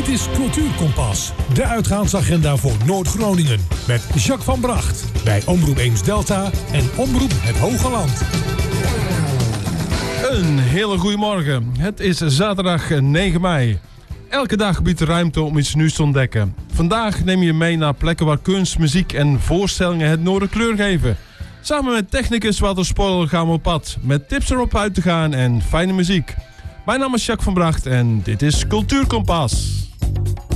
Dit is Cultuurkompas, de uitgaansagenda voor Noord-Groningen. Met Jacques van Bracht bij Omroep Eems-Delta en Omroep Het Hoge Land. Een hele goede morgen. Het is zaterdag 9 mei. Elke dag biedt ruimte om iets nieuws te ontdekken. Vandaag neem je mee naar plekken waar kunst, muziek en voorstellingen het noorden kleur geven. Samen met technicus Walter Spoiler gaan we op pad. Met tips erop uit te gaan en fijne muziek. Mijn naam is Jacques van Bracht en dit is Cultuurkompas.